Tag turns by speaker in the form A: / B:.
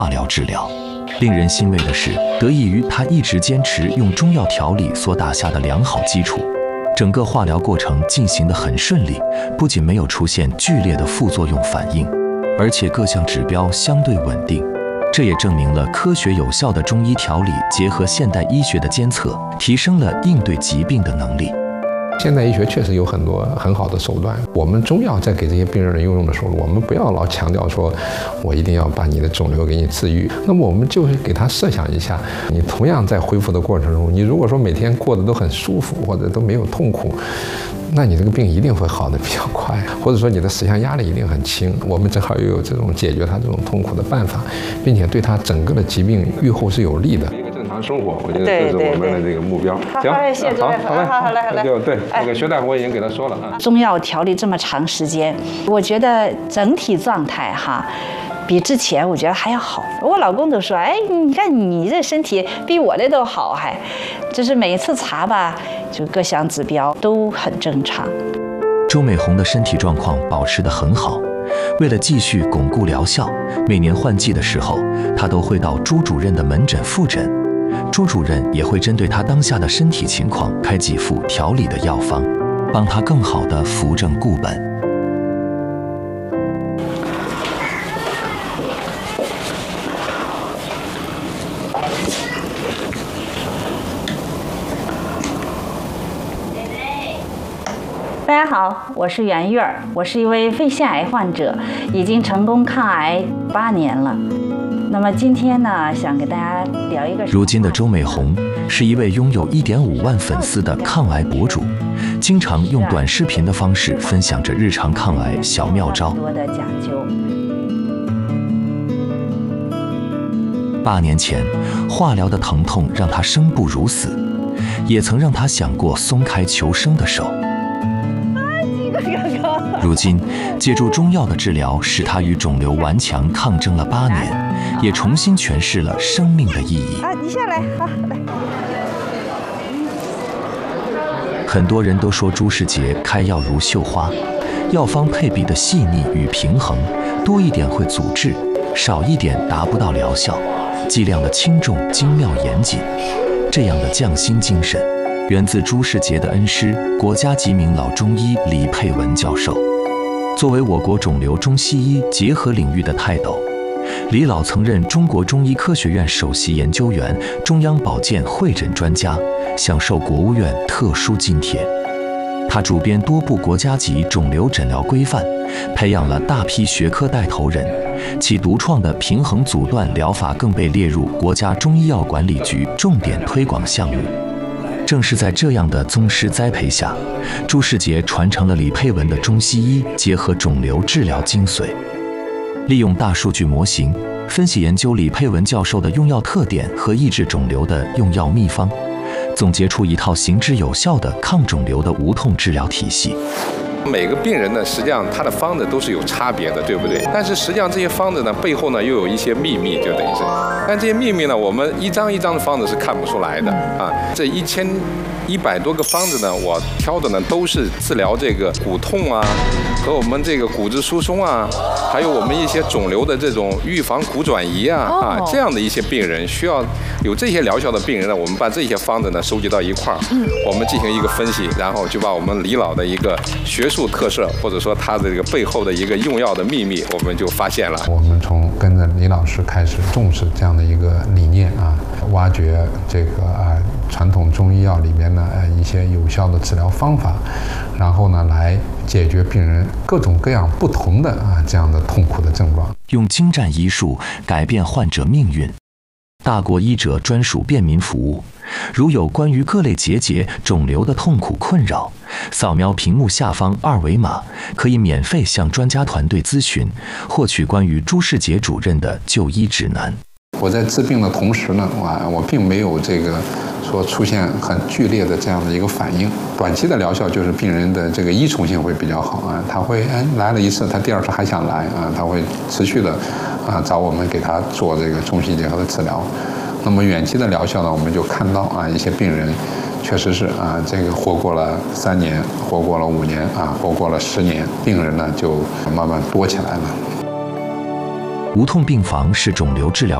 A: 化疗治疗。令人欣慰的是，得益于他一直坚持用中药调理所打下的良好基础，整个化疗过程进行得很顺利，不仅没有出现剧烈的副作用反应，而且各项指标相对稳定。这也证明了科学有效的中医调理结合现代医学的监测，提升了应对疾病的能力。
B: 现代医学确实有很多很好的手段，我们中药在给这些病人用的时候，我们不要老强调说我一定要把你的肿瘤给你治愈，那么我们就会给他设想一下，你同样在恢复的过程中，你如果说每天过得都很舒服，或者都没有痛苦，那你这个病一定会好得比较快，或者说你的思想压力一定很轻。我们正好又有这种解决他这种痛苦的办法，并且对他整个的疾病预后是有利的。一个正常生活，我觉得这是我们的这个目标。
C: 行，谢周大夫，好嘞。
B: 那就对，那个薛大夫我已经给他说了啊。
C: 中药调理这么长时间，我觉得整体状态哈，比之前我觉得还要好。我老公都说，哎，你看你这身体比我的都好，还就是每一次查吧，就各项指标都很正常。
A: 周美红的身体状况保持得很好，为了继续巩固疗效，每年换季的时候，她都会到朱主任的门诊复诊。朱主任也会针对她当下的身体情况开几副调理的药方，帮她更好地扶正固本。
C: 大家好，我是袁月儿，我是一位肺腺癌患者，已经成功抗癌8年了。那么今天呢，想给大家聊一个。
A: 如今的周美红是一位拥有1.5万粉丝的抗癌博主，经常用短视频的方式分享着日常抗癌小妙招。
C: 多的讲究。
A: 8年前，化疗的疼痛让她生不如死，也曾让她想过松开求生的手。如今，借助中药的治疗，使她与肿瘤顽强抗争了8年，也重新诠释了生命的意义。
C: 你下来，好，来。
A: 很多人都说朱世杰开药如绣花，药方配比的细腻与平衡，多一点会阻滞，少一点达不到疗效，剂量的轻重精妙严谨。这样的匠心精神，源自朱世杰的恩师、国家级名老中医李佩文教授。作为我国肿瘤中西医结合领域的泰斗，李老曾任中国中医科学院首席研究员、中央保健会诊专家，享受国务院特殊津贴。他主编多部国家级肿瘤诊疗规范，培养了大批学科带头人，其独创的平衡阻断疗法更被列入国家中医药管理局重点推广项目。正是在这样的宗师栽培下，朱世杰传承了李佩文的中西医结合肿瘤治疗精髓，利用大数据模型分析研究李佩文教授的用药特点和抑制肿瘤的用药秘方，总结出一套行之有效的抗肿瘤的无痛治疗体系。
B: 每个病人呢，实际上他的方子都是有差别的，对不对？但是实际上这些方子呢，背后呢又有一些秘密，就等于是，但这些秘密呢，我们一张一张的方子是看不出来的啊。这1100多个方子呢，我挑的呢都是治疗这个骨痛啊，和我们这个骨质疏松啊，还有我们一些肿瘤的这种预防骨转移啊这样的一些病人，需要有这些疗效的病人呢，我们把这些方子呢收集到一块儿，我们进行一个分析，然后就把我们李老的一个学术特色，或者说他的这个背后的一个用药的秘密，我们就发现了。我们从跟着李老师开始重视这样的一个理念啊，挖掘这个传统中医药里面的一些有效的治疗方法，然后呢来解决病人各种各样不同的这样的痛苦的症状，
A: 用精湛医术改变患者命运。大国医者专属便民服务，如有关于各类结节、肿瘤的痛苦困扰，扫描屏幕下方2维码，可以免费向专家团队咨询，获取关于朱世杰主任的就医指南。
B: 我在治病的同时呢，我并没有这个说出现很剧烈的这样的一个反应。短期的疗效就是病人的这个依从性会比较好他会来了一次，他第2次还想来他会持续的找我们给他做这个中西结合的治疗。那么远期的疗效呢，我们就看到一些病人确实是这个活过了3年，活过了5年活过了10年，病人呢就慢慢多起来了。
A: 无痛病房是肿瘤治疗